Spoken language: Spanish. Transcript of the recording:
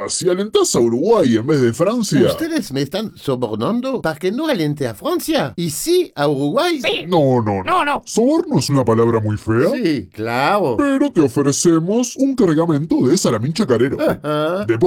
si alentás a Uruguay en vez de Francia... ¿Ustedes me están sobornando para que no alente a Francia? ¿Y sí a Uruguay? Sí. No, no, no. No, no. Soborno es una palabra muy fea, Sí, claro. pero te ofrecemos un cargamento de salamín chacarero. Ajá. De